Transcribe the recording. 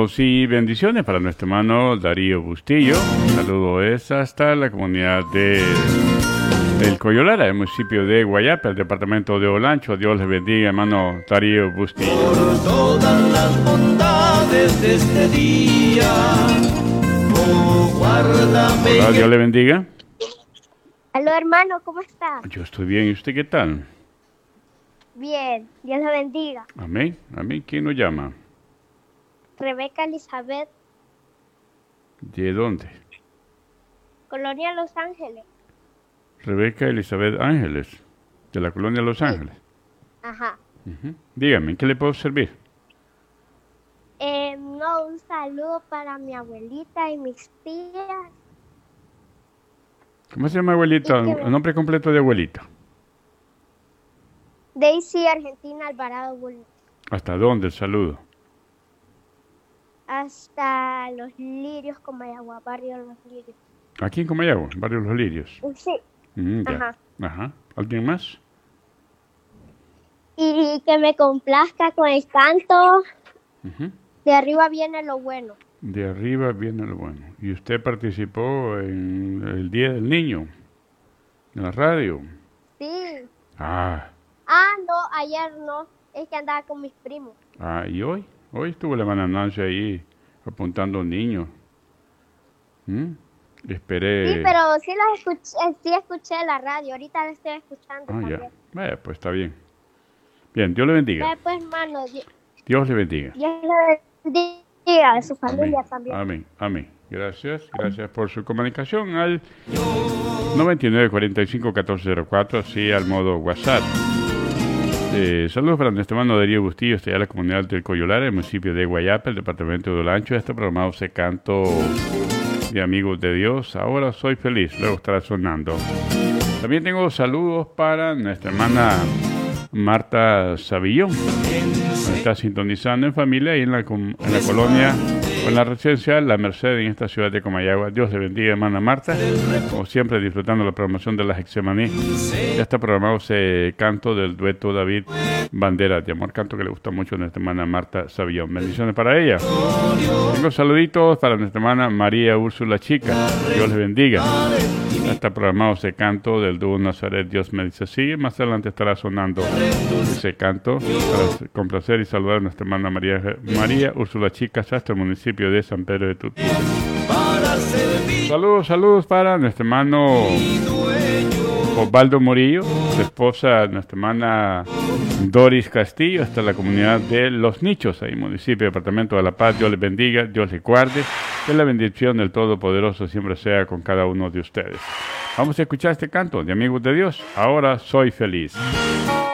Saludos y bendiciones para nuestro hermano Darío Bustillo. Saludos hasta la comunidad de El Coyolara, el municipio de Guayapa, el departamento de Olancho. Dios les bendiga, hermano Darío Bustillo. Por todas las bondades de este día, oh, guárdame. Hola, Dios le bendiga. Aló, hermano, ¿cómo está? Yo estoy bien, ¿y usted qué tal? Bien, Dios le bendiga. Amén, amén. ¿Quién nos llama? Rebeca Elizabeth, ¿De dónde? Colonia Los Ángeles. Rebeca Elizabeth Ángeles, de la colonia Los Ángeles. Ajá. Dígame, ¿en qué le puedo servir? No, un saludo para mi abuelita y mis tías. ¿Cómo se llama abuelita? El nombre completo de abuelita. Daisy Argentina Alvarado Bulnes. ¿Hasta dónde el saludo? Hasta Los Lirios, Comayagua, barrio Los Lirios. Aquí en Comayagua, barrio Los Lirios. Sí. Ya. Ajá. Ajá. ¿Alguien más? Y que me complazca con el canto. De arriba viene lo bueno. De arriba viene lo bueno. ¿Y usted participó en el Día del Niño? ¿En la radio? Sí. Ah, No, ayer no. Es que andaba con mis primos. ¿y hoy? Hoy estuvo la hermana Nancy ahí apuntando niños. Esperé. Sí, pero sí las escuché, sí escuché la radio. Ahorita la estoy escuchando también. Ya. Pues está bien. Bien, Dios le bendiga. Pues, hermano, Dios le bendiga. Dios le bendiga a su familia también. Amén, amén. Gracias por su comunicación al 9945-1404, así al modo WhatsApp. Saludos para nuestro hermano Darío Bustillo, está en la comunidad del Coyolara, el municipio de Guayapa, el departamento de Olancho. Este programa se canto de Amigos de Dios. Ahora soy feliz, luego estará sonando. También tengo saludos para nuestra hermana Marta Savillón. Está sintonizando en familia y en la colonia o en la residencia La Merced en esta ciudad de Comayagua. Dios le bendiga, hermana Marta. Como siempre, disfrutando la programación de las Hexemaní. Ya está programado ese canto del dueto David Banderas de Amor, canto que le gusta mucho a nuestra hermana Marta Savillón. Bendiciones para ella. Tengo saluditos para nuestra hermana María Úrsula Chica. Dios le bendiga. Ya está programado ese canto del dúo Nazaret, Dios me dice sí. Más adelante estará sonando ese canto para complacer y saludar a nuestra hermana María Úrsula Chica hasta el municipio de San Pedro de Tutú. Saludos para nuestro hermano Osvaldo Murillo, su esposa, nuestra hermana Doris Castillo, hasta la comunidad de Los Nichos, ahí municipio, departamento de La Paz. Dios les bendiga, Dios les guarde, que la bendición del Todopoderoso siempre sea con cada uno de ustedes. Vamos a escuchar este canto de Amigos de Dios. Ahora soy feliz.